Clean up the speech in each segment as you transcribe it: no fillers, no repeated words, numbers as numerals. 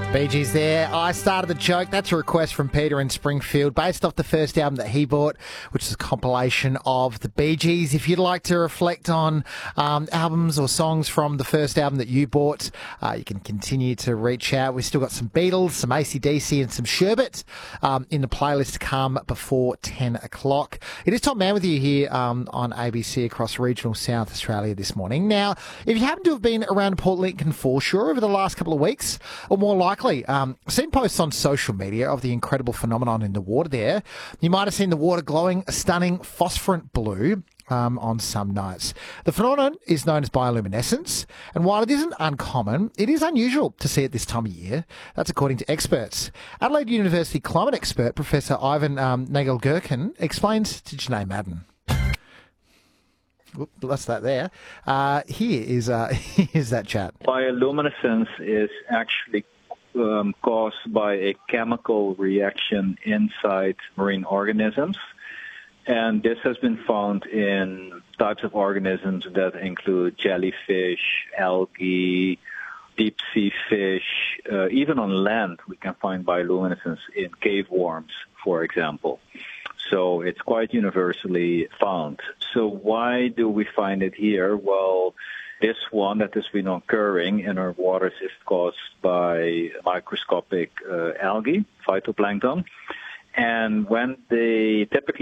Bee Gees there. I started the joke. That's a request from Peter in Springfield, based off the first album that he bought, which is a compilation of the Bee Gees. If you'd like to reflect on albums or songs from the first album that you bought, you can continue to reach out. We've still got some Beatles, some AC/DC and some Sherbet in the playlist to come before 10 o'clock. It is Top Man with you here on ABC across regional South Australia this morning. Now, if you happen to have been around Port Lincoln foreshore over the last couple of weeks, or more likely, seen posts on social media of the incredible phenomenon in the water there. You might have seen the water glowing a stunning phosphorant blue on some nights. The phenomenon is known as bioluminescence, and while it isn't uncommon, it is unusual to see it this time of year. That's according to experts. Adelaide University climate expert Professor Ivan Nagel-Gherkin explains to Janae Madden. Whoop, that's that there. Here is that chat. Bioluminescence is actually caused by a chemical reaction inside marine organisms. And this has been found in types of organisms that include jellyfish, algae, deep sea fish. Even on land, we can find bioluminescence in cave worms, for example. So it's quite universally found. So why do we find it here? Well, this one that has been occurring in our waters is caused by microscopic algae, phytoplankton. And when they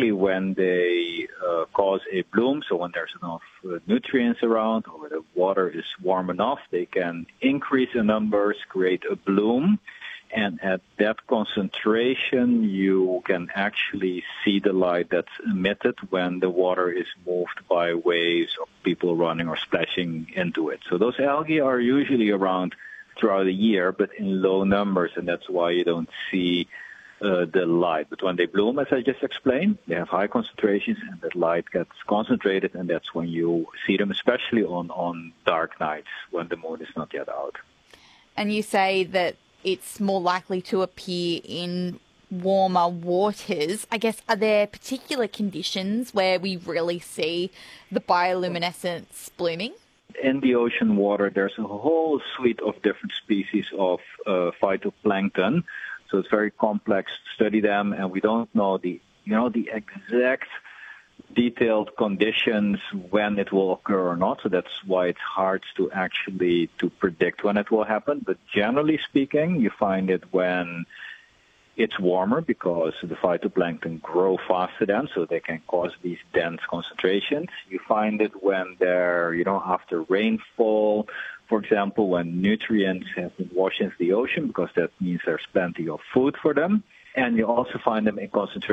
cause a bloom, so when there's enough nutrients around or the water is warm enough, they can increase in numbers, create a bloom. And at that concentration, you can actually see the light that's emitted when the water is moved by waves of people running or splashing into it. So those algae are usually around throughout the year, but in low numbers, and that's why you don't see the light. But when they bloom, as I just explained, they have high concentrations, and that light gets concentrated, and that's when you see them, especially on dark nights when the moon is not yet out. And you say that it's more likely to appear in warmer waters. I guess, are there particular conditions where we really see the bioluminescence blooming? In the ocean water, there's a whole suite of different species of phytoplankton. So it's very complex to study them, and we don't know the exact detailed conditions when it will occur or not. So that's why it's hard to predict when it will happen. But generally speaking, you find it when it's warmer because the phytoplankton grow faster then, so they can cause these dense concentrations. You find it when after rainfall, for example, when nutrients have been washed into the ocean, because that means there's plenty of food for them. And you also find them in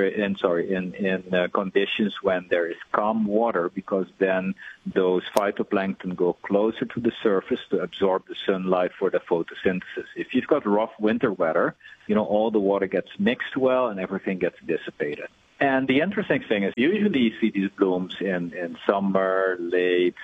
conditions when there is calm water, because then those phytoplankton go closer to the surface to absorb the sunlight for the photosynthesis. If you've got rough winter weather, all the water gets mixed well and everything gets dissipated. And the interesting thing is usually you see these blooms in summer, late,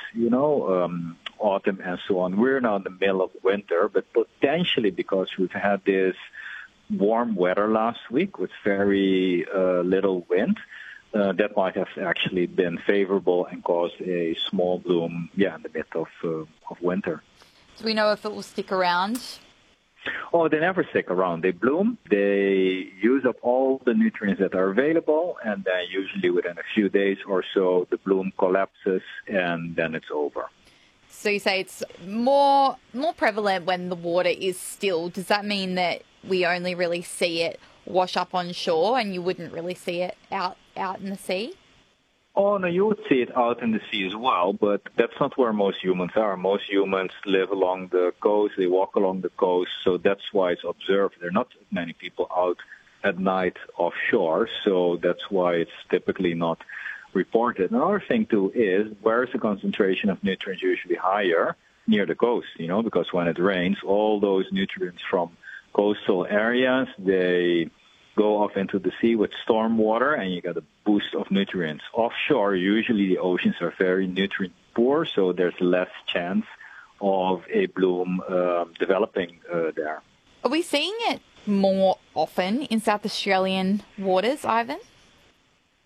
autumn and so on. We're now in the middle of winter, but potentially because we've had this warm weather last week with very little wind, that might have actually been favorable and caused a small bloom, in the midst of winter. Do we know if it will stick around? Oh, they never stick around. They bloom, they use up all the nutrients that are available, and then usually within a few days or so, the bloom collapses, and then it's over. So you say it's more prevalent when the water is still. Does that mean that we only really see it wash up on shore and you wouldn't really see it out in the sea? Oh, no, you would see it out in the sea as well, but that's not where most humans are. Most humans live along the coast, they walk along the coast, so that's why it's observed. There are not many people out at night offshore, so that's why it's typically not reported. Another thing, too, is where is the concentration of nutrients usually higher? Near the coast, because when it rains, all those nutrients from coastal areas, they go off into the sea with storm water, and you get a boost of nutrients. Offshore, usually the oceans are very nutrient poor, so there's less chance of a bloom developing there. Are we seeing it more often in South Australian waters, Ivan?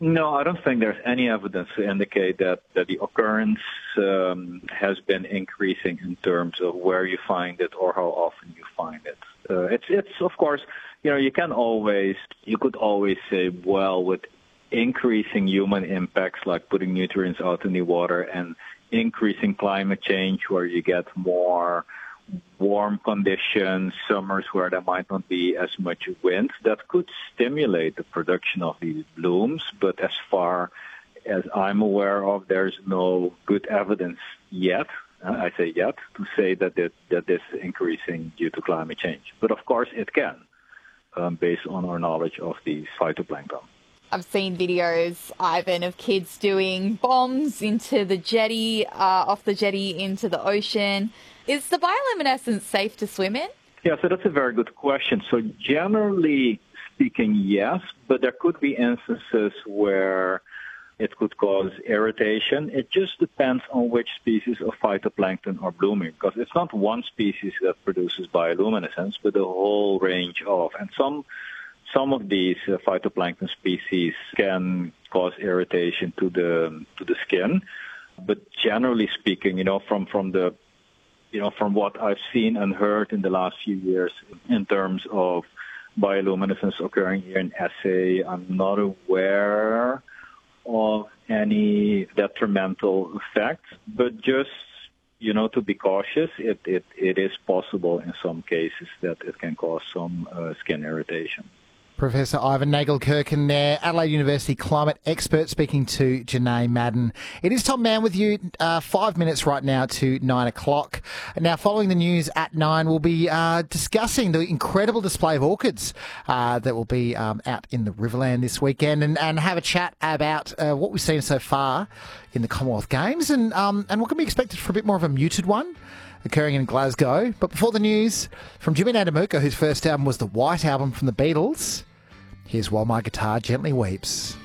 No, I don't think there's any evidence to indicate that the occurrence has been increasing in terms of where you find it or how often you find it. It's of course, you could always say, well, with increasing human impacts like putting nutrients out in the water and increasing climate change where you get more warm conditions, summers where there might not be as much wind, that could stimulate the production of these blooms. But as far as I'm aware of, there's no good evidence yet, I say yet, to say that this is increasing due to climate change. But of course it can, based on our knowledge of the phytoplankton. I've seen videos, Ivan, of kids doing bombs into the jetty, off the jetty into the ocean. Is the bioluminescence safe to swim in? Yeah, so that's a very good question. So generally speaking, yes, but there could be instances where it could cause irritation. It just depends on which species of phytoplankton are blooming, because it's not one species that produces bioluminescence, but a whole range of. And some of these phytoplankton species can cause irritation to the skin, but generally speaking, from what I've seen and heard in the last few years in terms of bioluminescence occurring here in SA, I'm not aware of any detrimental effects, but just to be cautious, it is possible in some cases that it can cause some skin irritation. Professor Ivan Nagelkerken there, Adelaide University climate expert, speaking to Janae Madden. It is Tom Mann with you, 5 minutes right now to 9 o'clock. Now, following the news at 9, we'll be discussing the incredible display of orchids that will be out in the Riverland this weekend, and have a chat about what we've seen so far in the Commonwealth Games and what can be expected for a bit more of a muted one occurring in Glasgow. But before the news, from Jimmy Nadamuka, whose first album was the White Album from the Beatles, here's While My Guitar Gently Weeps.